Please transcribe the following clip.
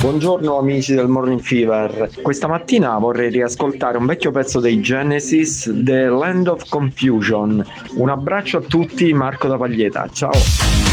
Buongiorno amici del Morning Fever. Questa mattina vorrei riascoltare un vecchio pezzo dei Genesis, The Land of Confusion. Un abbraccio a tutti, Marco da Paglieta. Ciao.